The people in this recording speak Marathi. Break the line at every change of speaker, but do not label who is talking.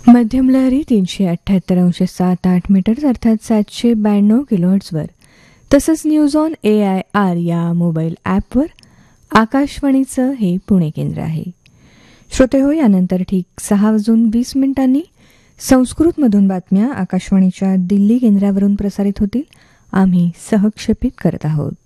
मध्यम लहरी 378.78 मीटर्स अर्थात 792 किलोहर्ट्झवर, तसंच न्यूज ऑन AIR या मोबाईल ॲपवर आकाशवाणीचं हे पुणे केंद्र आहे. श्रोते हो, यानंतर ठीक 6:20 संस्कृतमधून बातम्या आकाशवाणीच्या दिल्ली केंद्रावरून प्रसारित होतील. आम्ही सहक्षेपित करत आहोत.